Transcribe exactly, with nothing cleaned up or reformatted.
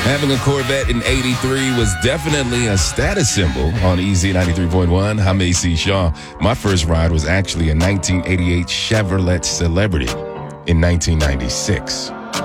Having a Corvette in eighty-three was definitely a status symbol on E Z ninety-three point one. I'm A C Shaw. My first ride was actually a nineteen eighty-eight Chevrolet Celebrity in nineteen ninety-six.